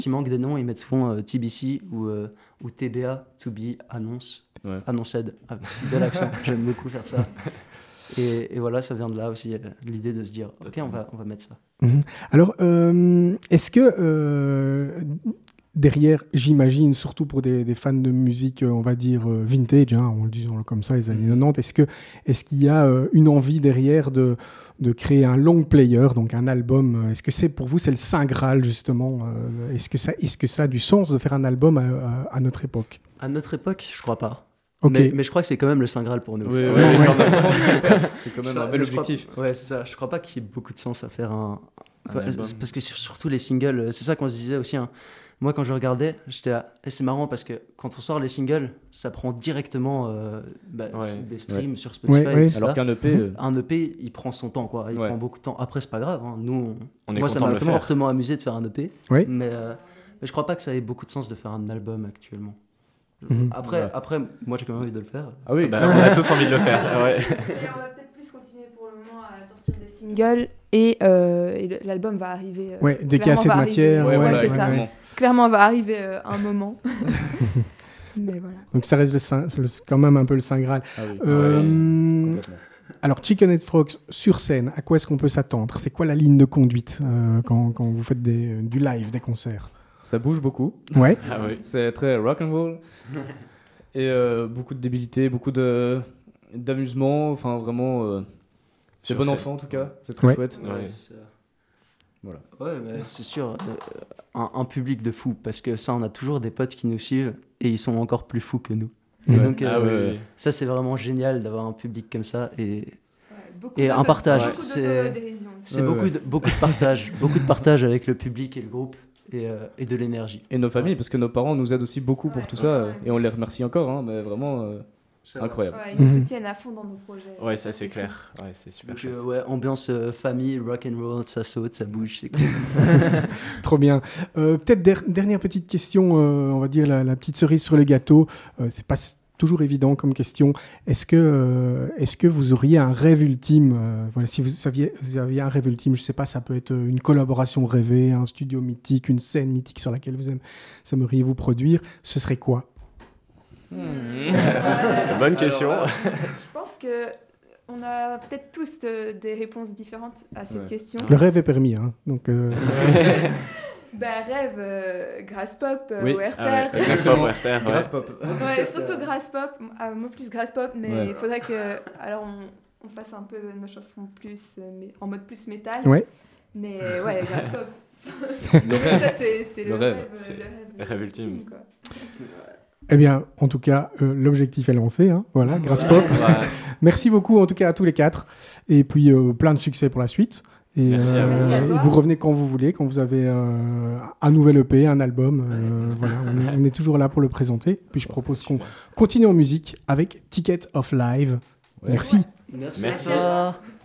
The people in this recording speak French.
s'il manque des noms, ils mettent souvent TBC ou TBA, To Be Announced, Announced, avec de l'accent. J'aime beaucoup faire ça. Et voilà, ça vient de là aussi, l'idée de se dire, ok, on va mettre ça. Alors, est-ce que derrière, j'imagine, surtout pour des fans de musique, on va dire vintage, on le dit comme ça, les années 90, est-ce qu'il y a une envie derrière de créer un long player, donc un album? Est-ce que pour vous, c'est le Saint Graal, justement? Est-ce que ça a du sens de faire un album à notre époque? À notre époque, je crois pas. Okay. Mais je crois que c'est quand même le Saint Graal pour nous. Oui, c'est quand même un bel objectif. C'est ça. Je crois pas qu'il y ait beaucoup de sens à faire un album. Parce que surtout les singles, c'est ça qu'on se disait aussi. Moi, quand je regardais, j'étais là. Et c'est marrant parce que quand on sort les singles, ça prend directement des streams sur Spotify. Alors qu'un EP... Un EP, il prend son temps, quoi. Il prend beaucoup de temps. Après, c'est pas grave. Nous, moi, ça m'a fortement amusé de faire un EP. Oui. Mais je crois pas que ça ait beaucoup de sens de faire un album actuellement. Après, moi, j'ai quand même envie de le faire. Ah oui, on a tous envie de le faire. Et on va peut-être plus continuer pour le moment à sortir des singles et l'album va arriver. Dès qu'il y a assez de matière. C'est ça. Clairement, va arriver un moment. Mais voilà. Donc ça reste quand même un peu le Saint Graal. Ah oui. Alors, Chicken Head Frogs sur scène, à quoi est-ce qu'on peut s'attendre? C'est quoi la ligne de conduite quand vous faites du live, des concerts? Ça bouge beaucoup. Ouais. C'est très rock and roll. Et beaucoup de débilité, beaucoup d'amusement. Enfin, vraiment, c'est bon enfant en tout cas. C'est très chouette. Voilà. Ouais, mais c'est sûr, un public de fous, parce que ça, on a toujours des potes qui nous suivent et ils sont encore plus fous que nous. Et donc, ça, c'est vraiment génial d'avoir un public comme ça et un partage. C'est beaucoup de partage, beaucoup de partage avec le public et le groupe et de l'énergie. Et nos familles, parce que nos parents nous aident aussi beaucoup pour tout ça, et on les remercie encore, mais vraiment... C'est incroyable. Ils nous soutiennent à fond dans nos projets. Ouais, ça c'est clair. Ouais, c'est super chouette. Ambiance famille, rock and roll, ça saute, ça bouge, c'est cool. Trop bien. Peut-être dernière petite question, on va dire la petite cerise sur le gâteau. C'est pas toujours évident comme question. Est-ce que vous auriez un rêve ultime? Si vous aviez un rêve ultime, je sais pas, ça peut être une collaboration rêvée, un studio mythique, une scène mythique sur laquelle vous aimeriez vous produire. Ce serait quoi? Bonne question. Je pense que on a peut-être tous des réponses différentes à cette question. Le rêve est permis, donc. Rêve, Graspop, oui. ORTR. Graspop, ORTR. Graspop. Ouais, surtout Graspop. Moi plus Graspop, mais il faudrait que alors on fasse un peu nos chansons plus en mode plus métal. Ouais. Mais ouais, Graspop. Le rêve. Ça c'est le rêve. Le rêve ultime. Quoi. Eh bien, en tout cas, l'objectif est lancé. Voilà, Graspop. Merci beaucoup, en tout cas, à tous les quatre. Et puis, plein de succès pour la suite. Et, merci à vous. Vous revenez quand vous voulez, quand vous avez un nouvel EP, un album. Voilà, on est toujours là pour le présenter. Puis, je propose qu'on continue en musique avec Ticket of Live. Ouais. Merci. Merci à toi.